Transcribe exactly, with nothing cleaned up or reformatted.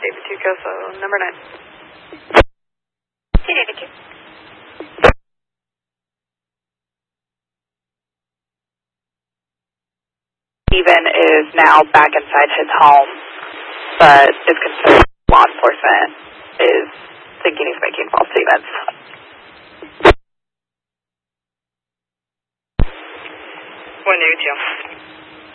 David two, Coso, number nine. Hey, David two. Steven is now back inside his home, but is concerned law enforcement is thinking he's making false statements. One, two, two.